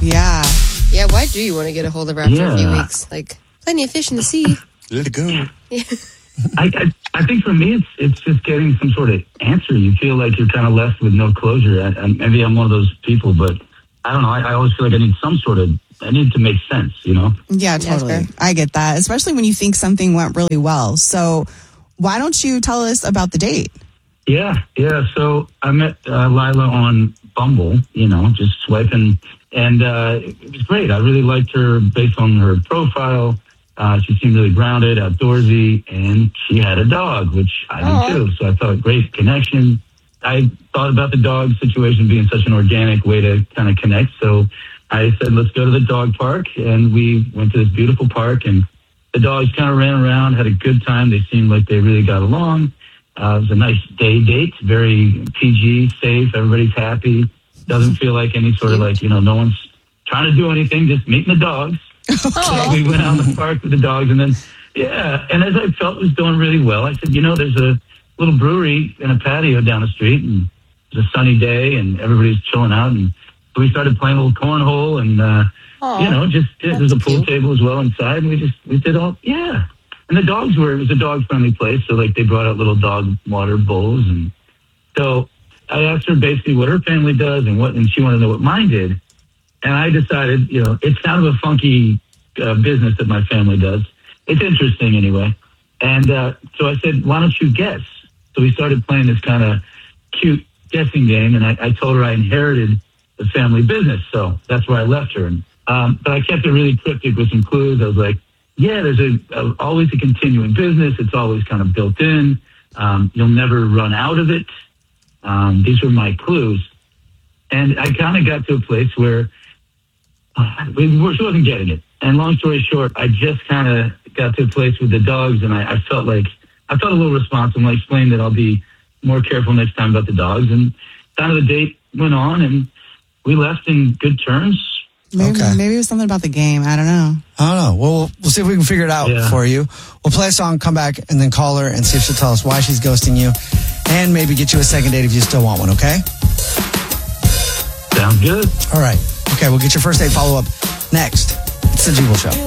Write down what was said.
Yeah. Yeah, why do you want to get a hold of her after a few weeks? Like, plenty of fish in the sea. Let it go. Yeah. I think for me, it's just getting some sort of answer. You feel like you're kind of left with no closure. Maybe I'm one of those people, but I don't know. I always feel like I need to make sense, you know? Yeah, totally. Yeah, I get that, especially when you think something went really well. So why don't you tell us about the date? Yeah. So I met Lila on Bumble, just swiping, and it was great. I really liked her based on her profile. She seemed really grounded, outdoorsy, and she had a dog, which I do too. So I thought, great connection. I thought about the dog situation being such an organic way to kind of connect. So I said, let's go to the dog park. And we went to this beautiful park, and the dogs kind of ran around, had a good time. They seemed like they really got along. It was a nice day date, very PG, safe. Everybody's happy. Doesn't feel like any sort of no one's trying to do anything, just meeting the dogs. So we went out in the park with the dogs, and then, and as I felt it was doing really well, I said, there's a little brewery in a patio down the street, and it's a sunny day, and everybody's chilling out, and so we started playing a little cornhole, and, there's a pool table as well inside, and we did all, and the dogs it was a dog-friendly place, so, they brought out little dog water bowls, and so I asked her basically what her family does, and she wanted to know what mine did. And I decided, it's kind of a funky business that my family does. It's interesting anyway. And so I said, why don't you guess? So we started playing this kind of cute guessing game. And I told her I inherited the family business. So that's where I left her. But I kept it really cryptic with some clues. I was like, there's always a continuing business. It's always kind of built in. You'll never run out of it. These were my clues. And I kind of got to a place where she wasn't getting it. And long story short, I just kind of got to a place with the dogs, and I felt a little responsible. I explained that I'll be more careful next time about the dogs. And kind of the date went on, and we left in good terms. Maybe it was something about the game. I don't know. Well, we'll see if we can figure it out for you. We'll play a song, come back, and then call her and see if she'll tell us why she's ghosting you, and maybe get you a second date if you still want one, okay? Sounds good. All right. Okay, we'll get your first date follow-up next. It's the Jubal Show.